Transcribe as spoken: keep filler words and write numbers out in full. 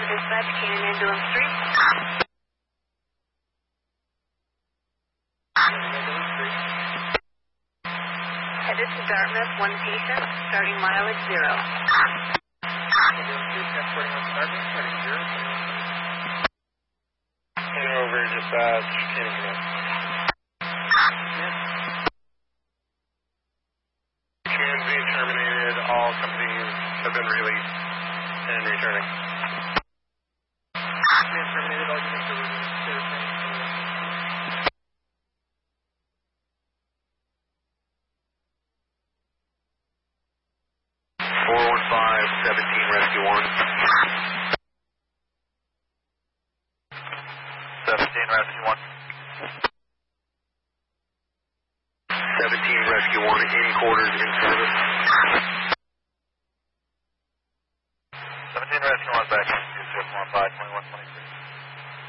Dispatch, Canyon Ambulance three. Headed to Dartmouth, one patient, starting mileage zero. Ambulance two, transporting us to Dartmouth, starting zero. Heading over, dispatch, Canyon Command. Command's being terminated. All companies have been released and returning. Command terminated, all units are returning. four one five, seventeen, rescue one. seventeen, rescue one. seventeen, rescue one, in quarters, in service. seventeen, rescue one, back in two six one five, twenty-one twenty-three.